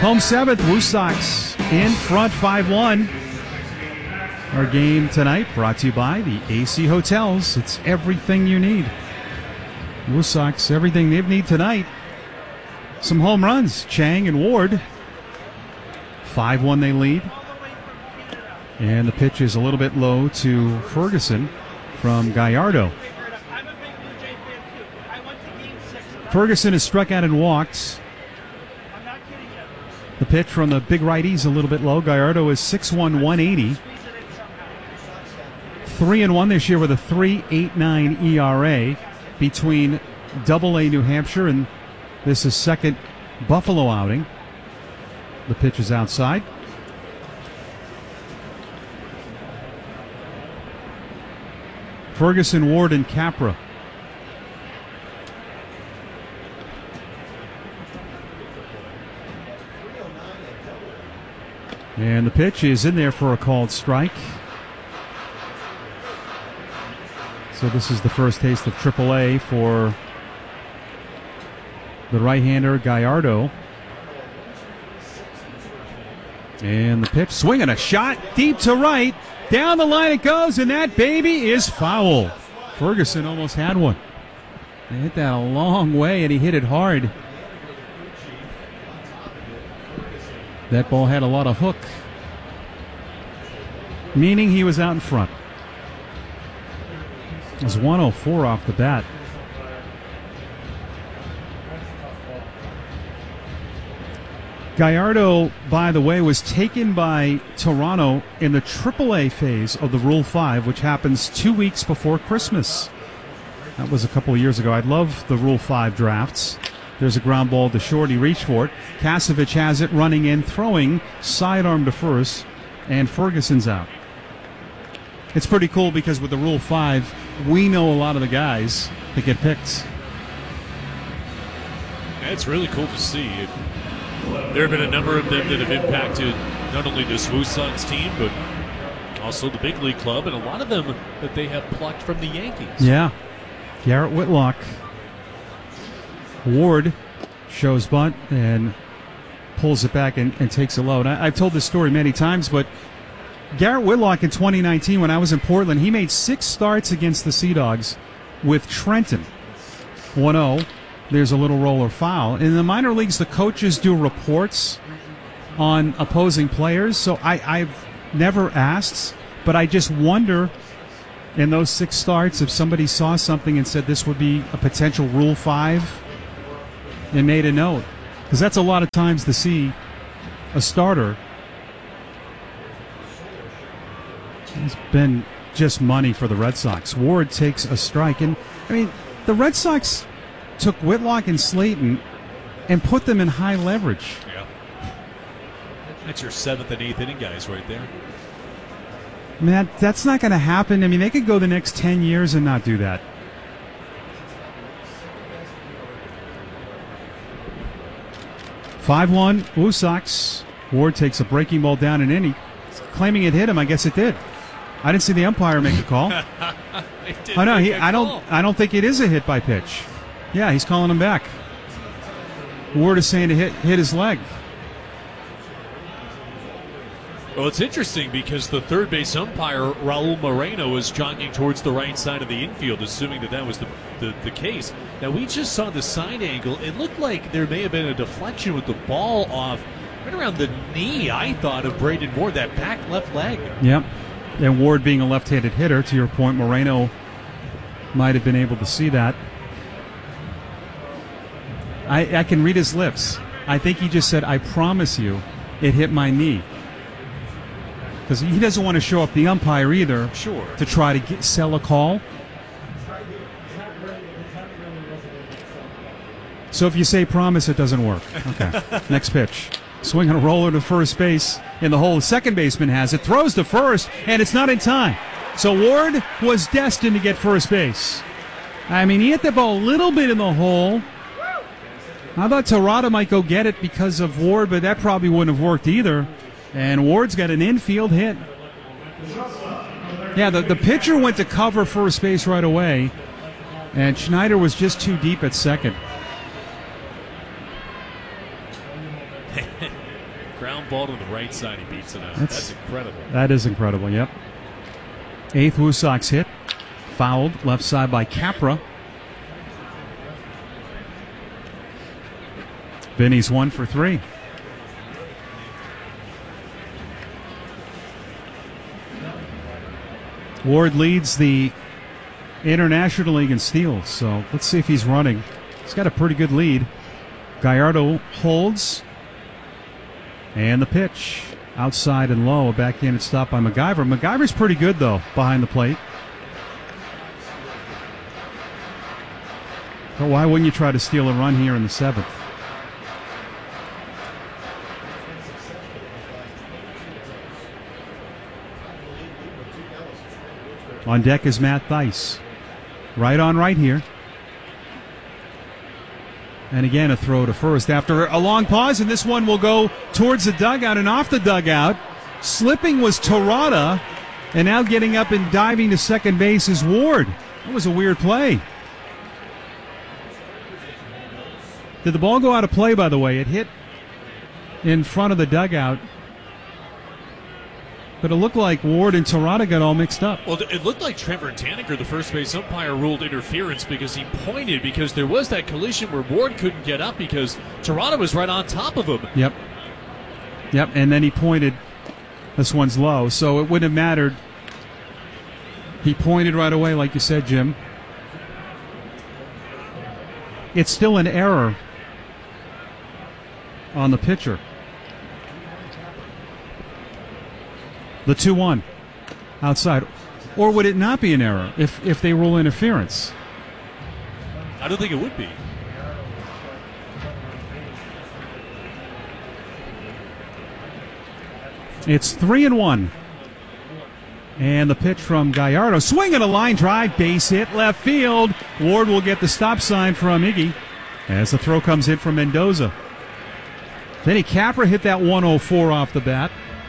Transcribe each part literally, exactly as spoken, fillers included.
Home seventh, Woo Sox in front five one. Our game tonight brought to you by the A C Hotels. It's everything you need. Woo Sox, everything they need tonight. Some home runs, Chang and Ward. five one they lead. And the pitch is a little bit low to Ferguson from Gallardo. Ferguson has struck out and walked. The pitch from the big righties a little bit low. Gallardo is six one, one eighty. three and one this year with a three point eight nine E R A between Double A New Hampshire and this is second Buffalo outing. The pitch is outside. Ferguson, Ward, and Capra. And the pitch is in there for a called strike. So this is the first taste of Triple A for the right-hander Gallardo. And the pitch, swinging a shot deep to right. Down the line it goes, and that baby is foul. Ferguson almost had one. He hit that a long way, and he hit it hard. That ball had a lot of hook, meaning he was out in front. It was one oh four off the bat. Gallardo, by the way, was taken by Toronto in the Triple A phase of the Rule five, which happens two weeks before Christmas. That was a couple of years ago. I love the Rule five drafts. There's a ground ball to short. He reached for it. Kasevich has it, running in, throwing, sidearm to first, and Ferguson's out. It's pretty cool because with the Rule five, we know a lot of the guys that get picked. It's really cool to see. There have been a number of them that have impacted not only this Woo Sox team, but also the big league club, and a lot of them that they have plucked from the Yankees. Yeah. Garrett Whitlock. Ward shows bunt and pulls it back and, and takes it low. And I, I've told this story many times, but Garrett Whitlock in twenty nineteen, when I was in Portland, he made six starts against the Sea Dogs with Trenton. one oh. There's a little roller foul. In the minor leagues, the coaches do reports on opposing players, so I, I've never asked, but I just wonder in those six starts if somebody saw something and said this would be a potential Rule five and made a note. Because that's a lot of times to see a starter. It's been just money for the Red Sox. Ward takes a strike. And, I mean, the Red Sox took Whitlock and Slayton and put them in high leverage. Yeah. That's your seventh and eighth inning guys right there. I mean, that, that's not going to happen. I mean, they could go the next ten years and not do that. five one, Woo Sox. Ward takes a breaking ball down and in. He's claiming it hit him. I guess it did. I didn't see the umpire make a call. Oh no, he, I don't. I don't think it is a hit by pitch. Yeah, he's calling him back. Ward is saying to hit hit his leg. Well, it's interesting because the third base umpire, Raul Moreno, was jogging towards the right side of the infield, assuming that that was the, the, the case. Now, we just saw the side angle. It looked like there may have been a deflection with the ball off right around the knee, I thought, of Braden Ward, that back left leg. Yep. And Ward being a left-handed hitter, to your point, Moreno might have been able to see that. I, I can read his lips. I think he just said, I promise you, it hit my knee. Because he doesn't want to show up the umpire either. Sure. To try to get, sell a call. So if you say promise, it doesn't work. Okay. Next pitch. Swing and a roller to first base in the hole. The second baseman has it. Throws to first, and it's not in time. So Ward was destined to get first base. I mean, he hit the ball a little bit in the hole. I thought Torada might go get it because of Ward, but that probably wouldn't have worked either. And Ward's got an infield hit. Yeah, the, the pitcher went to cover first base right away, and Schneider was just too deep at second. Ground ball to the right side. He beats it out. That's, That's incredible. That is incredible, yep. Eighth Woo Sox hit. Fouled left side by Capra. Vinny's one for three. Ward leads the International League in steals, so let's see if he's running. He's got a pretty good lead. Gallardo holds. And the pitch. Outside and low. A backhanded stop by MacGyver. MacGyver's pretty good, though, behind the plate. But why wouldn't you try to steal a run here in the seventh? On deck is Matt Thaiss. Right on right here. And again, a throw to first after a long pause, and this one will go towards the dugout and off the dugout. Slipping was Terada, and now getting up and diving to second base is Ward. That was a weird play. Did the ball go out of play, by the way? It hit in front of the dugout. But it looked like Ward and Terada got all mixed up. Well, it looked like Trevor Tanneker, the first base umpire, ruled interference because he pointed because there was that collision where Ward couldn't get up because Terada was right on top of him. Yep. Yep, and then he pointed, this one's low, so it wouldn't have mattered. He pointed right away, like you said, Jim. It's still an error on the pitcher. The two one outside. Or would it not be an error if, if they rule interference? I don't think it would be. It's three and one. And the pitch from Gallardo. Swing and a line drive, base hit, left field. Ward will get the stop sign from Iggy as the throw comes in from Mendoza. Vinny Capra hit that one oh four off the bat.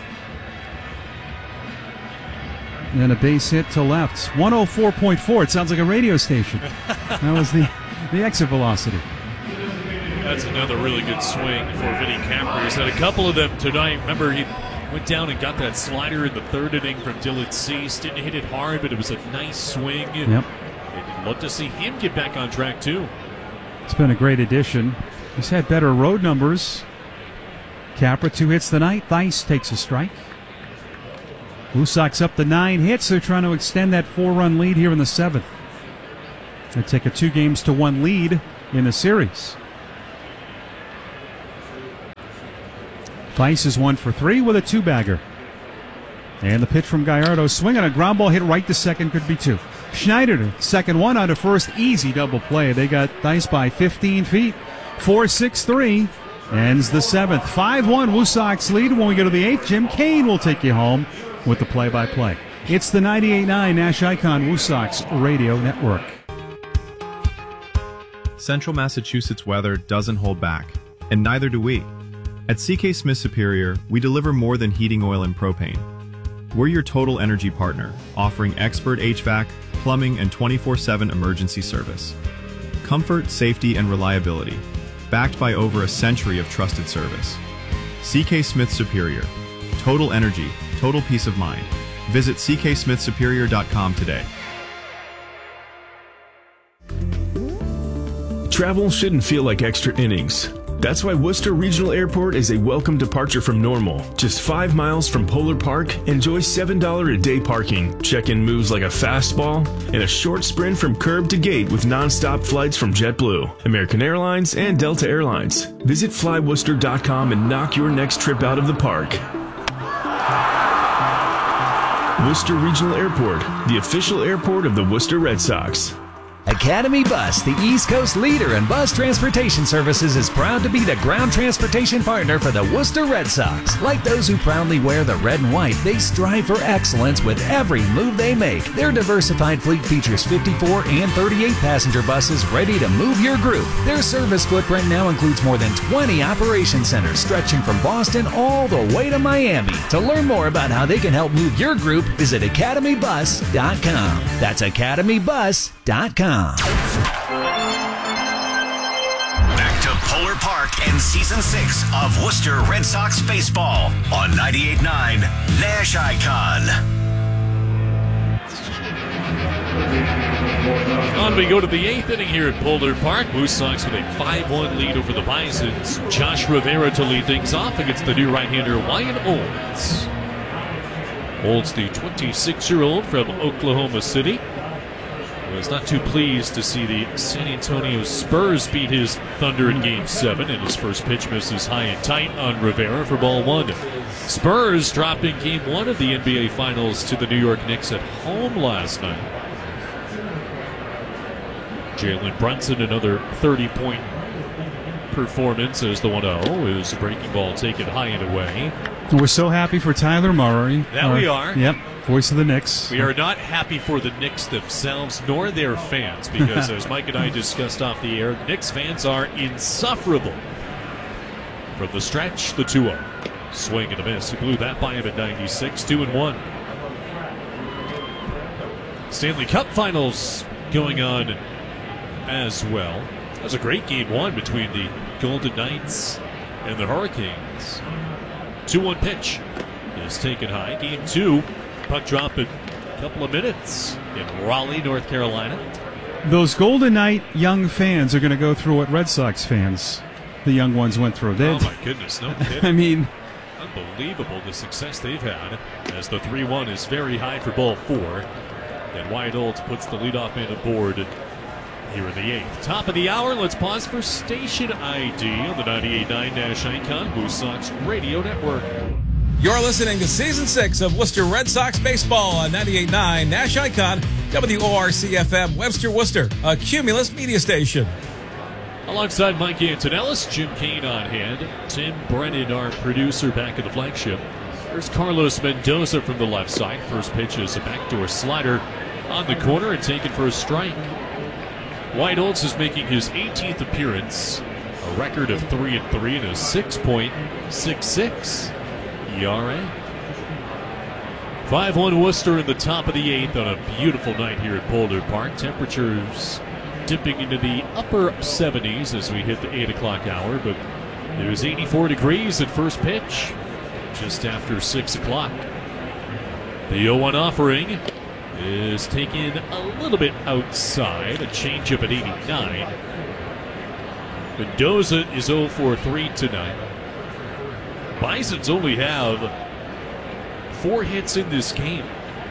And a base hit to left. one oh four point four. It sounds like a radio station. That was the, the exit velocity. That's another really good swing for Vinny Capra. He's had a couple of them tonight. Remember, he went down and got that slider in the third inning from Dylan Cease. Didn't hit it hard, but it was a nice swing. Yep. I'd love to see him get back on track, too. It's been a great addition. He's had better road numbers. Capra, two hits tonight. Thaiss takes a strike. Woo Sox up to nine hits. They're trying to extend that four-run lead here in the seventh. They take a two games to one lead in the series. Thaiss is one for three with a two-bagger. And the pitch from Gallardo. Swing on a ground ball hit right to second, could be two. Schneider, second one out of first. Easy double play. They got Thaiss by fifteen feet. four six three. Ends the seventh. five one Woo Sox lead. When we go to the eighth, Jim Kane will take you home with the play-by-play. It's the ninety-eight point nine Nash Icon Woo Sox Radio Network. Central Massachusetts weather doesn't hold back, and neither do we. At C K Smith Superior, we deliver more than heating oil and propane. We're your total energy partner, offering expert H V A C, plumbing, and twenty-four seven emergency service. Comfort, safety, and reliability, backed by over a century of trusted service. C K Smith Superior. Total energy, total peace of mind. Visit c k smith superior dot com today. Travel shouldn't feel like extra innings. That's why Worcester Regional Airport is a welcome departure from normal. Just five miles from Polar Park, enjoy seven dollars a day parking. Check-in moves like a fastball, and a short sprint from curb to gate with non-stop flights from JetBlue, American Airlines, and Delta Airlines. Visit fly worcester dot com and knock your next trip out of the park. Worcester Regional Airport, the official airport of the Worcester Red Sox. Academy Bus, the East Coast leader in bus transportation services, is proud to be the ground transportation partner for the Worcester Red Sox. Like those who proudly wear the red and white, they strive for excellence with every move they make. Their diversified fleet features fifty-four and thirty-eight passenger buses ready to move your group. Their service footprint now includes more than twenty operation centers stretching from Boston all the way to Miami. To learn more about how they can help move your group, visit academy bus dot com. That's academy bus dot com. Back to Polar Park and Season six of Worcester Red Sox Baseball on ninety-eight point nine Nash Icon. On we go to the eighth inning here at Polar Park. Moose Sox with a five one lead over the Bisons. Josh Rivera to lead things off against the new right-hander Wyatt Olds. Olds, the twenty-six-year-old from Oklahoma City, was not too pleased to see the San Antonio Spurs beat his Thunder in Game seven, and his first pitch misses high and tight on Rivera for ball one. Spurs dropping Game one of the N B A Finals to the New York Knicks at home last night. Jalen Brunson, another thirty-point performance as the one oh is a breaking ball taken high and away. We're so happy for Tyler Murray. That our, we are. Yep, voice of the Knicks. We are not happy for the Knicks themselves nor their fans because, as Mike and I discussed off the air, Knicks fans are insufferable. From the stretch, the two oh. Swing and a miss. He blew that by him at ninety-six, two and one. Stanley Cup Finals going on as well. That was a great game one between the Golden Knights and the Hurricanes. two one pitch is taken high. Game two, puck drop in a couple of minutes in Raleigh, North Carolina. Those Golden Knight young fans are going to go through what Red Sox fans, the young ones, went through. They're, oh my goodness, no kidding. I mean, unbelievable the success they've had as the three one is very high for ball four. And Wyatt Olds puts the leadoff man aboard here in the eighth. Top of the hour, let's pause for station I D on the ninety-eight point nine Nash Icon Moose Sox Radio Network. You're listening to Season six of Worcester Red Sox Baseball on ninety-eight point nine Nash Icon, W O R C F M, Webster, Worcester, a Cumulus media station. Alongside Mike Antonellis, Jim Kane on hand, Tim Brennan, our producer, back at the flagship. There's Carlos Mendoza from the left side. First pitch is a backdoor slider on the corner and taken for a strike. Wyatt Olds is making his eighteenth appearance, a record of three and three and a six point six six E R A. five one Worcester in the top of the eighth on a beautiful night here at Polar Park. Temperatures dipping into the upper seventies as we hit the eight o'clock hour, but it was eighty-four degrees at first pitch just after six o'clock. The oh one offering is taken a little bit outside, a changeup at eighty-nine. Mendoza is oh for three tonight. Bisons only have four hits in this game.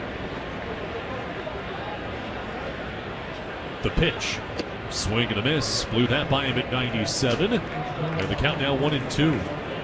The pitch, swing and a miss, blew that by him at ninety-seven, and the count now one and two.